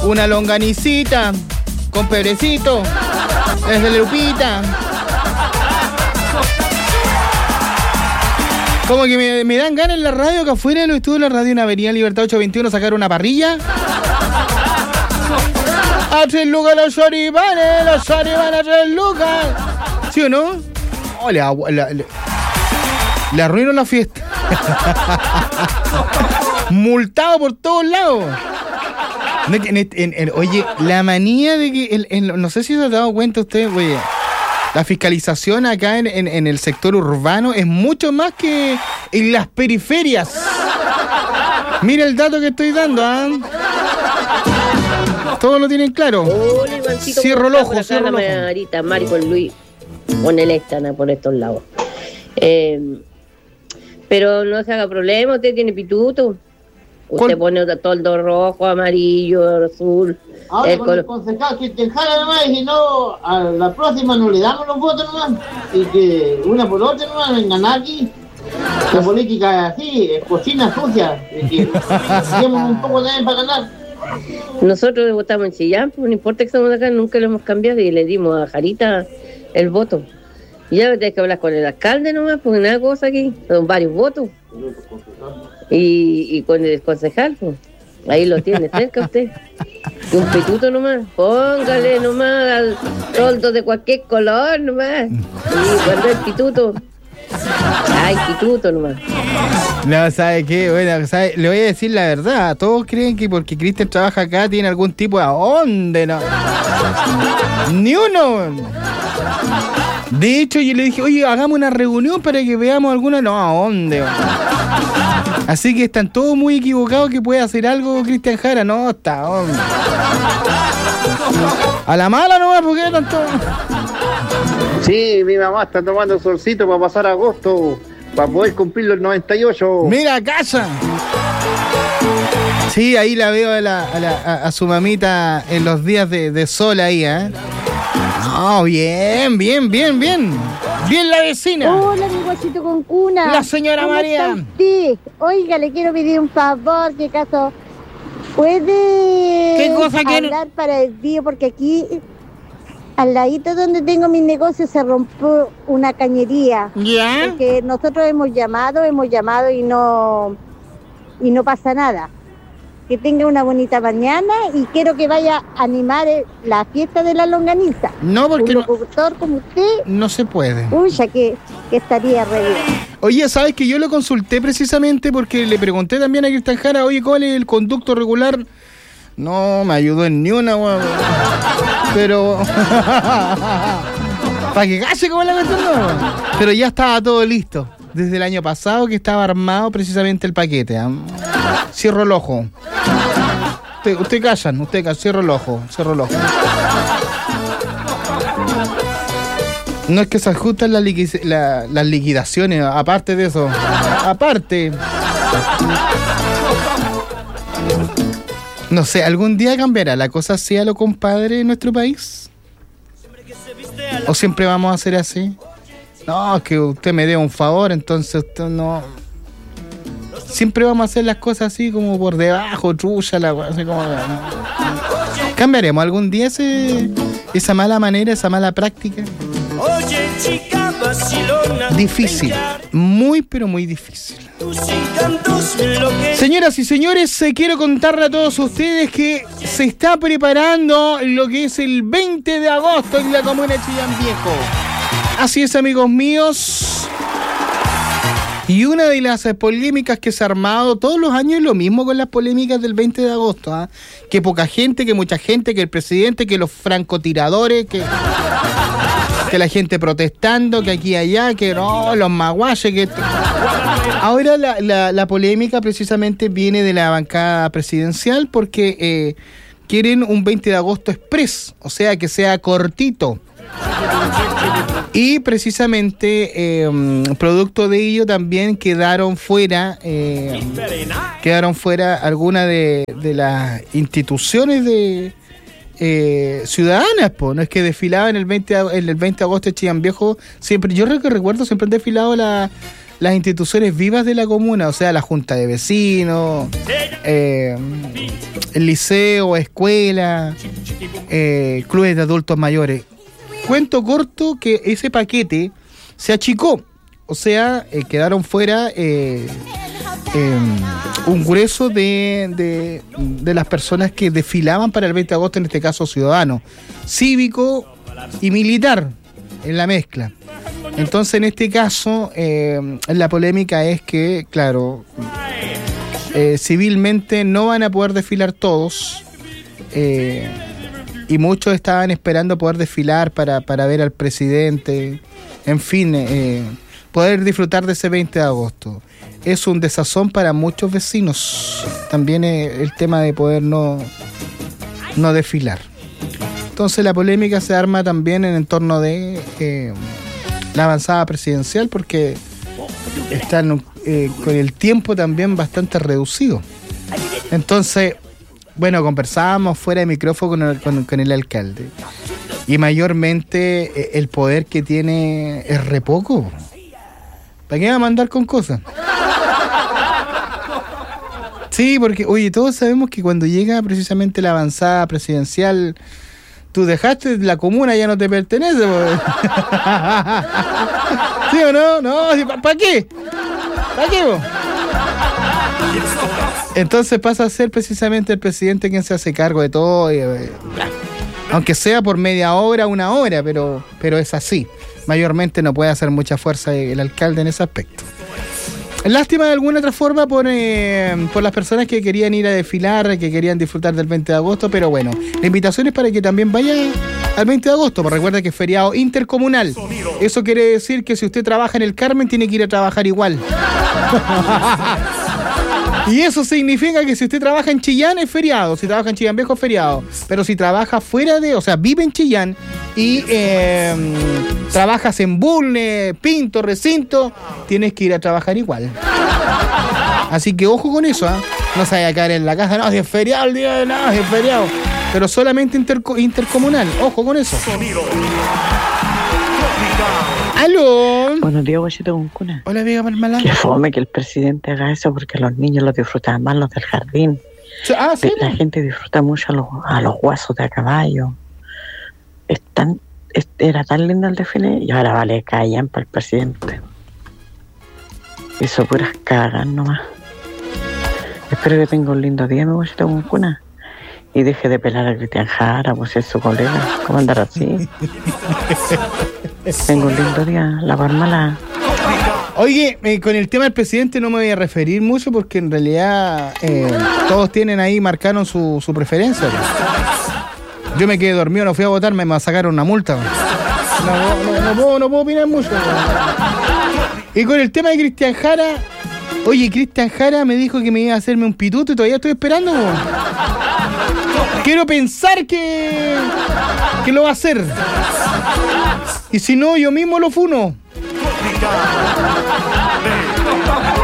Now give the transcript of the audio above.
una longanicita con pebrecito desde Lupita. Como que me dan ganas en la radio, que afuera de los estudios de la radio en Avenida Libertad 821 sacar una parrilla. A 3 lucas los choripanes a 3 lucas. ¿Sí o no? Oh, le arruino la fiesta. Multado por todos lados. Oye, la manía de que... no sé si se ha dado cuenta usted, oye... La fiscalización acá en el sector urbano es mucho más que en las periferias. Mira el dato que estoy dando, ¿ah? Todos lo tienen claro. Hola, Ivancito, cierro el ojo, cierro el ojo. Marita, Mari con Luis, con el Estana por estos lados. Pero no se haga problema, usted tiene pituto. Usted pone toldo rojo, amarillo, azul. Ahora con el concejal Cristian Jara nomás, y si no, a la próxima no le damos los votos nomás. Y que una por otra nomás vengan aquí. La política es así, es cocina sucia. Y que hacemos un poco también para ganar. Nosotros votamos en Chillán, pues no importa que estamos acá, nunca lo hemos cambiado y le dimos a Jarita el voto. Y ya tenés que hablar con el alcalde nomás, porque nada cosa aquí, son varios votos. Y con el concejal, pues, ahí lo tiene cerca usted. Y un pituto nomás, póngale nomás al toldo de cualquier color nomás. Y cuando el pituto, ay, pituto nomás. No, ¿sabe qué? Bueno, ¿sabe? Le voy a decir la verdad. Todos creen que porque Cristian trabaja acá tiene algún tipo de... ¿A dónde? No. Ni uno. De hecho, yo le dije, oye, hagamos una reunión para que veamos alguna... No, ¿a dónde? Así que están todos muy equivocados que puede hacer algo Cristian Jara. No, está, hombre. A la mala nomás, porque tanto... Sí, mi mamá está tomando solcito para pasar agosto, para poder cumplir los 98. ¡Mira, casa! Sí, ahí la veo a su mamita en los días de sol ahí, ¿eh? No, bien. Bien la vecina. Hola, mi guachito con cuna. La señora María. Sí, oiga, le quiero pedir un favor, si acaso puede ¿Qué cosa hablar para el día, porque aquí al ladito donde tengo mi negocio se rompió una cañería. ¿Ya? Porque nosotros hemos llamado y no pasa nada. Que tenga una bonita mañana y quiero que vaya a animar la fiesta de la longaniza. No, porque un locutor como usted no se puede. Uy, ya que estaría re bien. Oye, ¿sabes que yo lo consulté precisamente porque le pregunté también a Cristian Jara, oye, ¿cuál es el conducto regular? No me ayudó en ni una, weón. Pero... para que calle como la cuestión, no. Pero ya estaba todo listo. Desde el año pasado que estaba armado precisamente el paquete, ¿eh? Cierro el ojo. Usted callan, cierro el ojo. No es que se ajustan las liquidaciones, aparte de eso. Aparte. No sé, ¿algún día cambiará la cosa así a lo compadre en nuestro país? ¿O siempre vamos a hacer así? No, es que usted me dé un favor, entonces usted no... Siempre vamos a hacer las cosas así como por debajo, trucha, así como... ¿Cambiaremos algún día esa mala manera, esa mala práctica? Difícil, muy pero muy difícil. Señoras y señores, quiero contarle a todos ustedes que se está preparando lo que es el 20 de agosto en la comuna de Chillán Viejo. Así es, amigos míos. Y una de las polémicas que se ha armado todos los años es lo mismo con las polémicas del 20 de agosto, ¿eh? Que poca gente, que mucha gente, que el presidente, que los francotiradores, que la gente protestando, que aquí y allá, que no, los maguaches, que... Ahora la polémica precisamente viene de la bancada presidencial porque quieren un 20 de agosto express, o sea, que sea cortito. Y precisamente producto de ello también quedaron fuera algunas de las instituciones de ciudadanas, po. No es que desfilaban el 20 de agosto en Chillán Viejo, siempre, yo recuerdo siempre han desfilado las instituciones vivas de la comuna, o sea, la junta de vecinos, el liceo, escuela, clubes de adultos mayores. Cuento corto que ese paquete se achicó, o sea, quedaron fuera un grueso de las personas que desfilaban para el 20 de agosto, en este caso ciudadano, cívico y militar en la mezcla. Entonces, en este caso, la polémica es que, claro, civilmente no van a poder desfilar todos, y muchos estaban esperando poder desfilar para ver al presidente, en fin, poder disfrutar de ese 20 de agosto. Es un desazón para muchos vecinos, también el tema de poder no desfilar. Entonces la polémica se arma también en torno de la avanzada presidencial, porque están con el tiempo también bastante reducido. Entonces, bueno, conversábamos fuera de micrófono con el alcalde, y mayormente el poder que tiene es re poco. ¿Para qué va a mandar con cosas? Sí, porque, oye, todos sabemos que cuando llega precisamente la avanzada presidencial, tú dejaste la comuna, ya no te pertenece. ¿Sí o no? No, ¿para qué? ¿Para qué vos? Entonces pasa a ser precisamente el presidente quien se hace cargo de todo, aunque sea por media hora, una hora, pero es así. Mayormente no puede hacer mucha fuerza el alcalde en ese aspecto. Lástima de alguna otra forma por las personas que querían ir a desfilar, que querían disfrutar del 20 de agosto, pero bueno, la invitación es para que también vayan al 20 de agosto, porque recuerda que es feriado intercomunal. Eso quiere decir que si usted trabaja en el Carmen, tiene que ir a trabajar igual. Y eso significa que si usted trabaja en Chillán es feriado, si trabaja en Chillán Viejo es feriado, pero si trabaja fuera o sea, vive en Chillán y trabajas en Bulnes, Pinto, Recinto, tienes que ir a trabajar igual. Así que ojo con eso, no se vaya a caer en la casa, no, si es feriado el día de nada, si es feriado, pero solamente intercomunal, ojo con eso. ¡Aló! Buenos días, guachito con cuna. Hola, Vega Marmalá. Qué fome que el presidente haga eso, porque los niños lo disfrutan más, los del jardín. ¿Sí? La gente disfruta mucho a los guasos de a caballo. Era tan lindo el desfile y ahora vale callan para el presidente. Eso puras cagas nomás. Espero que tenga un lindo día, mi guachito con cuna. Y deje de pelar a Cristian Jara, pues es su colega. ¿Cómo andar así? Tengo un lindo día, la Parmala. Oye, con el tema del presidente no me voy a referir mucho, porque en realidad todos tienen ahí, marcaron su preferencia. Yo me quedé dormido, no fui a votar, me sacaron una multa. No puedo opinar mucho. Y con el tema de Cristian Jara, oye, Cristian Jara me dijo que me iba a hacerme un pituto y todavía estoy esperando. Quiero pensar que lo va a hacer. Y si no, yo mismo lo funo.